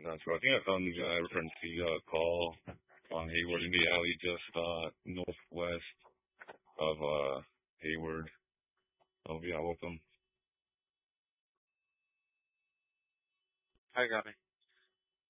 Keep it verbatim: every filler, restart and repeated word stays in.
Uh, so I think I found the uh, reference to uh, call on Hayward in the alley just uh, northwest of uh, Hayward. Oh, yeah, welcome. I got it.